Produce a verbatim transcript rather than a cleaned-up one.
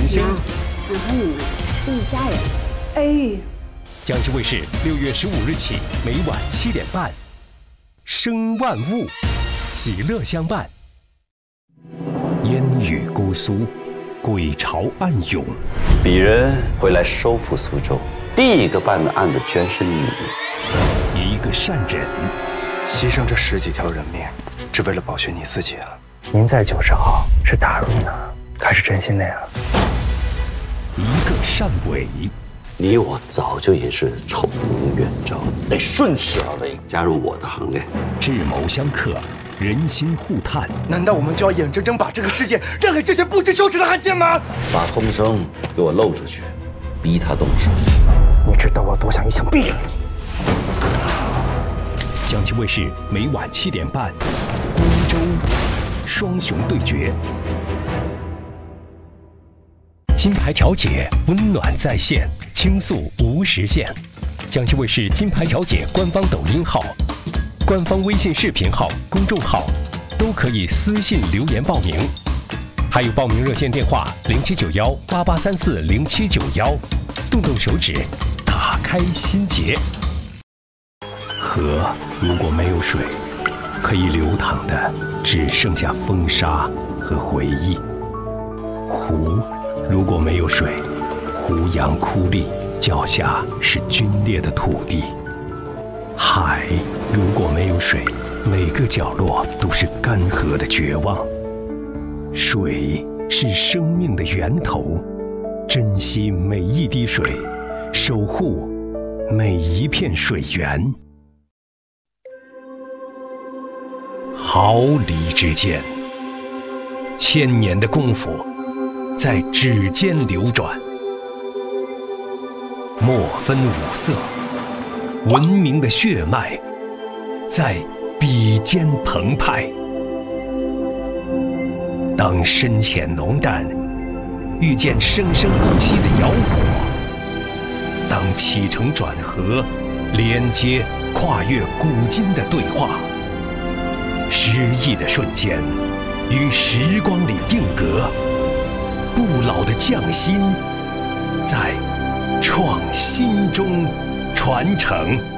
人生。 想和你们是一家人。 哎，江西卫视六月十五日起，每晚七点半，生万物，喜乐相伴。烟雨姑苏，鬼潮暗涌。 鄙人会来收复苏州，第一个办的案子居然是你。 一个善人， 牺牲这十几条人命，只为了保全你自己啊！ 您在九十号是打入呢，还是真心的呀？ 一个善伪， 你我早就已是臭名远昭，得顺势而为，加入我的行列。 智谋相克，人心互探。 难道我们就要眼睁睁把这个世界让给这些不知羞耻的汉奸吗？ 把风声给我漏出去，逼他动手。 你知道我多想一枪毙了你。 江西卫视每晚七点半，光州双雄对决。金牌调解，温暖在线，倾诉无时限。江西卫视金牌调解官方抖音号、官方微信视频号、公众号都可以私信留言报名，还有报名热线电话零七九幺八八三四零七九幺，动动手指，打开心结。河如果没有水，可以流淌的只剩下风沙和回忆。湖如果没有水，湖洋枯立，脚下是龟裂的土地。海如果没有水，每个角落都是干涸的绝望。水是生命的源头，珍惜每一滴水，守护每一片水源。毫厘之间，千年的功夫在指尖流转，莫分五色，文明的血脉在笔尖澎湃。当深浅浓淡遇见生生不息的窑火，当起承转合连接跨越古今的对话，诗意的瞬间于时光里定格，不老的匠心在创新中传承。